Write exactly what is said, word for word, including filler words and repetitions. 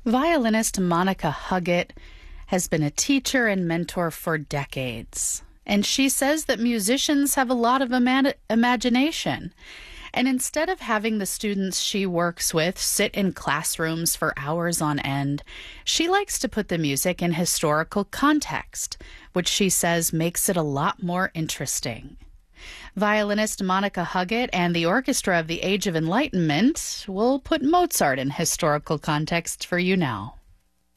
Violinist Monica Huggett has been a teacher and mentor for decades, and she says that musicians have a lot of ima- imagination. And instead of having the students she works with sit in classrooms for hours on end, she likes to put the music in historical context, which she says makes it a lot more interesting. Violinist Monica Huggett and the Orchestra of the Age of Enlightenment will put Mozart in historical context for you now.